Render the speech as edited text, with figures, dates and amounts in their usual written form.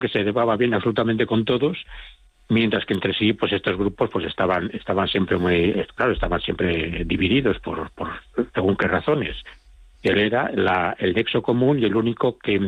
que se llevaba bien absolutamente con todos, mientras que entre sí, pues estos grupos pues estaban siempre estaban siempre divididos por según qué razones. Él era el nexo común y el único que